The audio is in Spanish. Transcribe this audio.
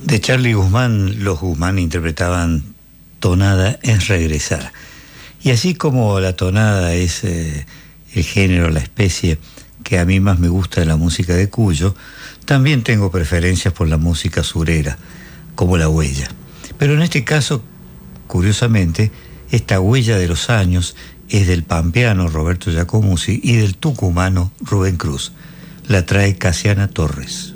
De Charly Guzmán, los Guzmán interpretaban Tonada es regresar. Y así como la tonada es el género, la especie que a mí más me gusta de la música de Cuyo, también tengo preferencias por la música surera, como La Huella. Pero en este caso, curiosamente, esta huella de los años es del pampeano Roberto Giacomuzzi y del tucumano Rubén Cruz. La trae Casiana Torres.